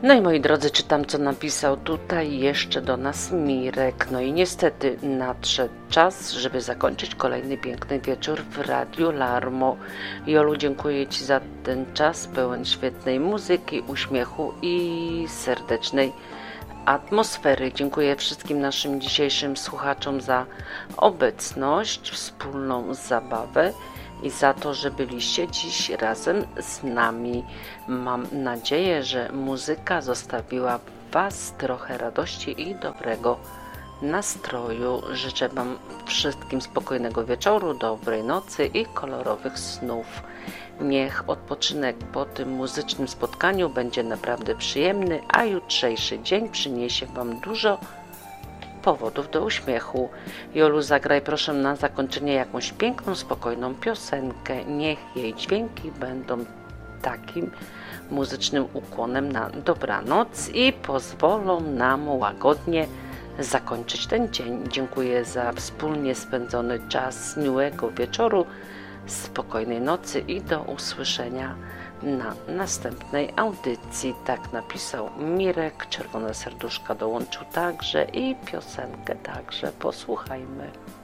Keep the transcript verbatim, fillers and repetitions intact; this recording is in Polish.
No i moi drodzy, czytam, co napisał tutaj jeszcze do nas Mirek. No i niestety nadszedł czas, żeby zakończyć kolejny piękny wieczór w Radiu Larmo. Jolu, dziękuję Ci za ten czas pełen świetnej muzyki, uśmiechu i serdecznej atmosfery. Dziękuję wszystkim naszym dzisiejszym słuchaczom za obecność, wspólną zabawę i za to, że byliście dziś razem z nami. Mam nadzieję, że muzyka zostawiła w Was trochę radości i dobrego nastroju. Życzę Wam wszystkim spokojnego wieczoru, dobrej nocy i kolorowych snów. Niech odpoczynek po tym muzycznym spotkaniu będzie naprawdę przyjemny, a jutrzejszy dzień przyniesie Wam dużo powodów do uśmiechu. Jolu, zagraj proszę na zakończenie jakąś piękną, spokojną piosenkę. Niech jej dźwięki będą takim muzycznym ukłonem na dobranoc i pozwolą nam łagodnie zakończyć ten dzień. Dziękuję za wspólnie spędzony czas, miłego wieczoru, spokojnej nocy i do usłyszenia na następnej audycji. Tak napisał Mirek, czerwone serduszka dołączył także i piosenkę także posłuchajmy.